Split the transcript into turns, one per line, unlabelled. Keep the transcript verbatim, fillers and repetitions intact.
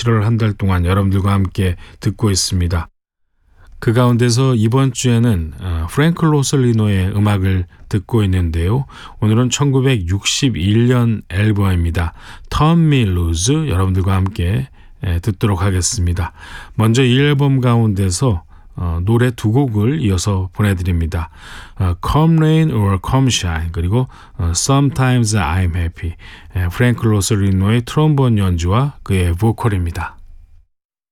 칠월 한 달 동안 여러분들과 함께 듣고 있습니다. 그 가운데서 이번 주에는 프랭크 로슬리노의 음악을 듣고 있는데요. 오늘은 천구백육십일 년 앨범입니다. Turn Me Loose 여러분들과 함께 듣도록 하겠습니다. 먼저 이 앨범 가운데서 어, 노래 두 곡을 이어서 보내드립니다. 어, Come Rain or Come Shine 그리고 어, Sometimes I'm Happy 프랭크 로슬리노의 트롬본 연주와 그의 보컬입니다.